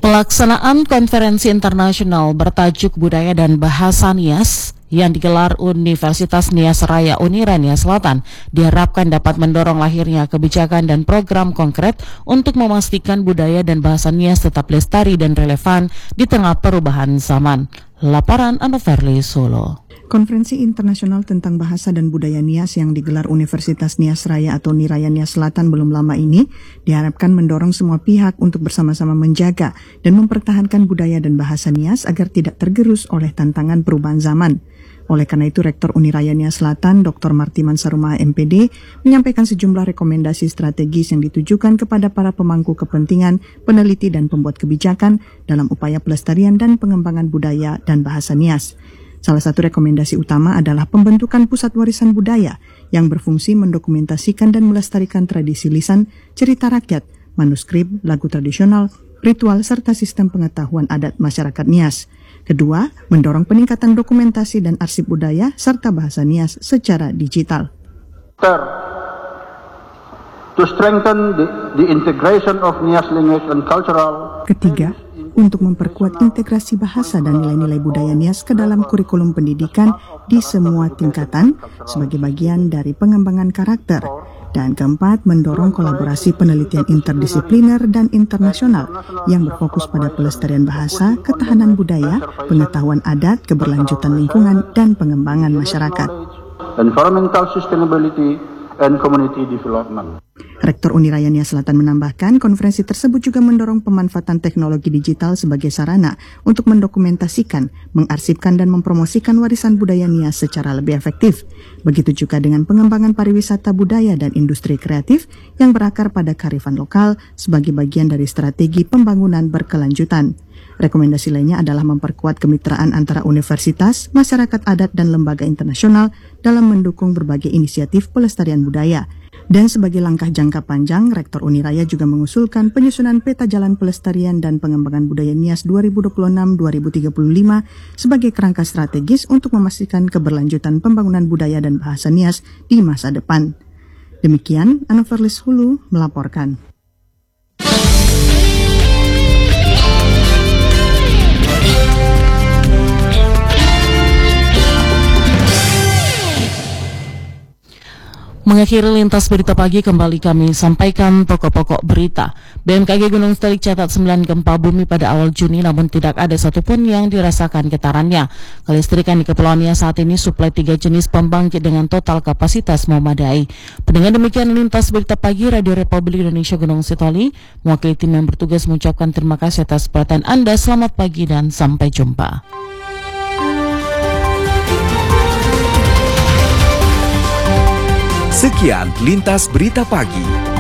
Pelaksanaan konferensi internasional bertajuk Budaya dan Bahasa Nias yang digelar Universitas Nias Raya Unira Nias Selatan diharapkan dapat mendorong lahirnya kebijakan dan program konkret untuk memastikan budaya dan bahasa Nias tetap lestari dan relevan di tengah perubahan zaman. Laporan Anoverli Solo. Konferensi internasional tentang bahasa dan budaya Nias yang digelar Universitas Nias Raya atau Niraya Nias Selatan belum lama ini diharapkan mendorong semua pihak untuk bersama-sama menjaga dan mempertahankan budaya dan bahasa Nias agar tidak tergerus oleh tantangan perubahan zaman. Oleh karena itu, Rektor Uniraya Nias Selatan, Dr. Martiman Saruma MPD, menyampaikan sejumlah rekomendasi strategis yang ditujukan kepada para pemangku kepentingan, peneliti dan pembuat kebijakan dalam upaya pelestarian dan pengembangan budaya dan bahasa Nias. Salah satu rekomendasi utama adalah pembentukan pusat warisan budaya yang berfungsi mendokumentasikan dan melestarikan tradisi lisan, cerita rakyat, manuskrip, lagu tradisional, ritual, serta sistem pengetahuan adat masyarakat Nias. Kedua, mendorong peningkatan dokumentasi dan arsip budaya serta bahasa Nias secara digital. Third, to strengthen the integration of Nias language and cultural. Ketiga, untuk memperkuat integrasi bahasa dan nilai-nilai budaya Nias ke dalam kurikulum pendidikan di semua tingkatan sebagai bagian dari pengembangan karakter. Dan keempat, mendorong kolaborasi penelitian interdisipliner dan internasional yang berfokus pada pelestarian bahasa, ketahanan budaya, pengetahuan adat, keberlanjutan lingkungan, dan pengembangan masyarakat. Environmental sustainability and community development. Rektor Uniraya Nias Selatan menambahkan, konferensi tersebut juga mendorong pemanfaatan teknologi digital sebagai sarana untuk mendokumentasikan, mengarsipkan dan mempromosikan warisan budaya Nias secara lebih efektif. Begitu juga dengan pengembangan pariwisata budaya dan industri kreatif yang berakar pada kearifan lokal sebagai bagian dari strategi pembangunan berkelanjutan. Rekomendasi lainnya adalah memperkuat kemitraan antara universitas, masyarakat adat dan lembaga internasional dalam mendukung berbagai inisiatif pelestarian budaya. Dan sebagai langkah jangka panjang, Rektor Uniraya juga mengusulkan penyusunan peta jalan pelestarian dan pengembangan budaya Nias 2026-2035 sebagai kerangka strategis untuk memastikan keberlanjutan pembangunan budaya dan bahasa Nias di masa depan. Demikian, Anoverlis Hulu melaporkan. Mengakhiri lintas berita pagi, kembali kami sampaikan pokok-pokok berita. BMKG Gunung Stelik catat 9 gempa bumi pada awal Juni, namun tidak ada satupun yang dirasakan getarannya. Kelistrikan di Kepulauan Nias saat ini suplai 3 jenis pembangkit dengan total kapasitas memadai. Pendengar, demikian lintas berita pagi Radio Republik Indonesia Gunung Sitoli. Mewakili tim yang bertugas mengucapkan terima kasih atas perhatian Anda. Selamat pagi dan sampai jumpa. Sekian lintas berita pagi.